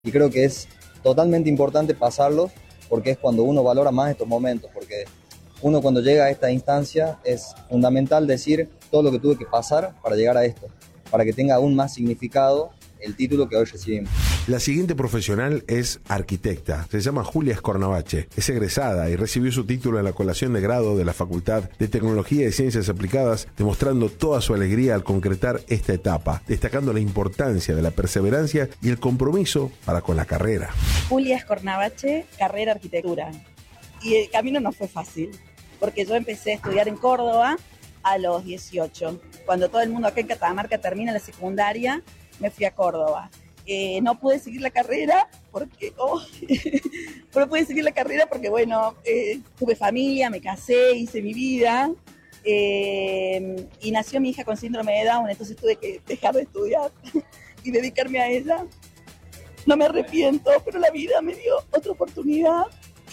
Y creo que es totalmente importante pasarlos porque es cuando uno valora más estos momentos, porque uno cuando llega a esta instancia es fundamental decir todo lo que tuve que pasar para llegar a esto, para que tenga aún más significado el título que hoy recibimos. La siguiente profesional es arquitecta. Se llama Julia Scornavache. Es egresada y recibió su título en la colación de grado de la Facultad de Tecnología y Ciencias Aplicadas, demostrando toda su alegría al concretar esta etapa, destacando la importancia de la perseverancia y el compromiso para con la carrera. Julia Scornavache, carrera arquitectura. Y el camino no fue fácil, porque yo empecé a estudiar en Córdoba a los 18. Cuando todo el mundo acá en Catamarca termina la secundaria, me fui a Córdoba. No pude seguir la carrera porque, bueno, tuve familia, me casé, hice mi vida y nació mi hija con síndrome de Down, entonces tuve que dejar de estudiar y dedicarme a ella. No me arrepiento, pero la vida me dio otra oportunidad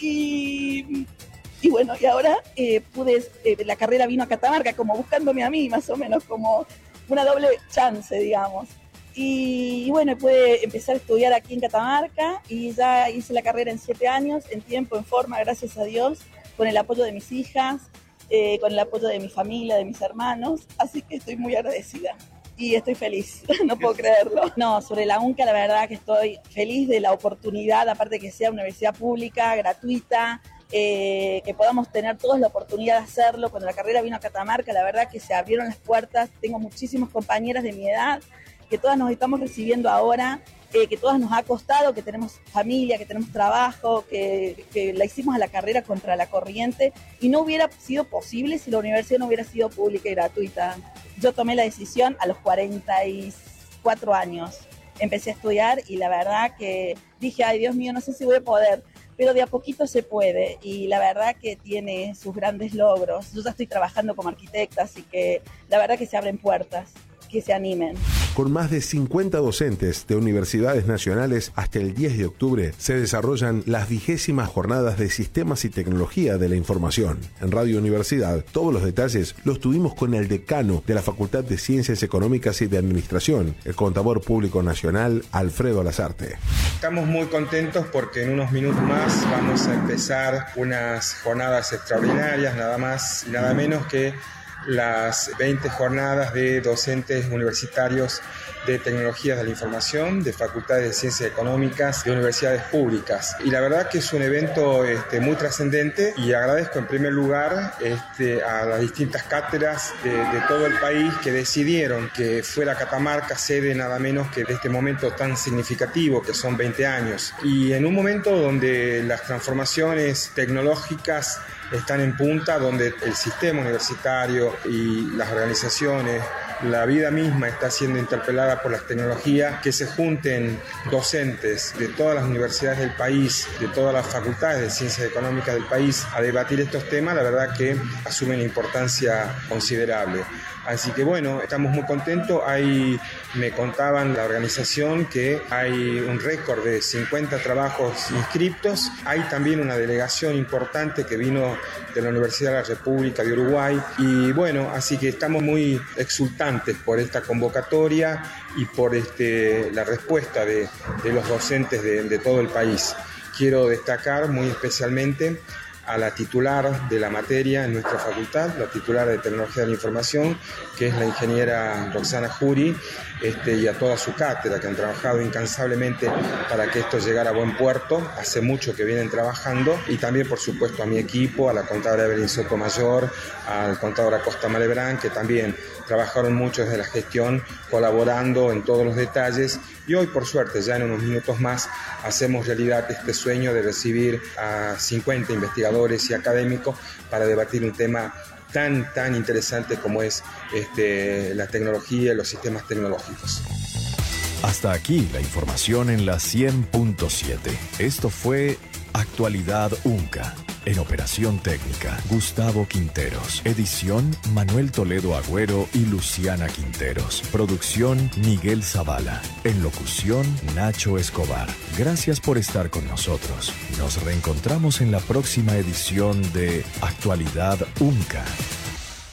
y bueno, y ahora la carrera vino a Catamarca como buscándome a mí, más o menos como una doble chance, digamos. Y bueno, pude empezar a estudiar aquí en Catamarca y ya hice la carrera en 7 años, en tiempo, en forma, gracias a Dios, con el apoyo de mis hijas, con el apoyo de mi familia, de mis hermanos, así que estoy muy agradecida y estoy feliz, no puedo creerlo. No, sobre la UNCA la verdad que estoy feliz de la oportunidad, aparte que sea una universidad pública, gratuita, que podamos tener todos la oportunidad de hacerlo. Cuando la carrera vino a Catamarca, la verdad que se abrieron las puertas, tengo muchísimas compañeras de mi edad, que todas nos estamos recibiendo ahora, que todas nos ha costado, que tenemos familia, que tenemos trabajo, que la hicimos a la carrera contra la corriente y no hubiera sido posible si la universidad no hubiera sido pública y gratuita. Yo tomé la decisión a los 44 años, empecé a estudiar y la verdad que dije, ay Dios mío, no sé si voy a poder, pero de a poquito se puede y la verdad que tiene sus grandes logros. Yo ya estoy trabajando como arquitecta, así que la verdad que se abren puertas, que se animen. Con más de 50 docentes de universidades nacionales, hasta el 10 de octubre se desarrollan las 20º jornadas de Sistemas y Tecnología de la Información. En Radio Universidad, todos los detalles los tuvimos con el decano de la Facultad de Ciencias Económicas y de Administración, el Contador Público Nacional, Alfredo Lazarte. Estamos muy contentos porque en unos minutos más vamos a empezar unas jornadas extraordinarias, nada más y nada menos que las 20 jornadas de docentes universitarios de tecnologías de la información, de facultades de ciencias económicas, de universidades públicas. Y la verdad que es un evento muy trascendente y agradezco en primer lugar a las distintas cátedras de todo el país que decidieron que fuera Catamarca sede nada menos que de este momento tan significativo que son 20 años. Y en un momento donde las transformaciones tecnológicas están en punta, donde el sistema universitario y las organizaciones, la vida misma está siendo interpelada por las tecnologías, que se junten docentes de todas las universidades del país, de todas las facultades de ciencias económicas del país, a debatir estos temas, la verdad que asumen importancia considerable. Así que bueno, estamos muy contentos. Me contaban la organización que hay un récord de 50 trabajos inscriptos. Hay también una delegación importante que vino de la Universidad de la República de Uruguay. Y bueno, así que estamos muy exultantes por esta convocatoria y por la respuesta de los docentes de todo el país. Quiero destacar muy especialmente a la titular de la materia en nuestra facultad, la titular de Tecnología de la Información, que es la ingeniera Roxana Jury, y a toda su cátedra, que han trabajado incansablemente para que esto llegara a buen puerto. Hace mucho que vienen trabajando, y también, por supuesto, a mi equipo, a la contadora Evelyn Sotomayor, al contador Acosta Malebrán, que también trabajaron mucho desde la gestión, colaborando en todos los detalles. Y hoy, por suerte, ya en unos minutos más, hacemos realidad este sueño de recibir a 50 investigadores y académicos para debatir un tema tan interesante como es la tecnología y los sistemas tecnológicos. Hasta aquí la información en la 100.7. Esto fue Actualidad UNCA. En operación técnica, Gustavo Quinteros. Edición, Manuel Toledo Agüero y Luciana Quinteros. Producción, Miguel Zavala. En locución, Nacho Escobar. Gracias por estar con nosotros. Nos reencontramos en la próxima edición de Actualidad UNCA.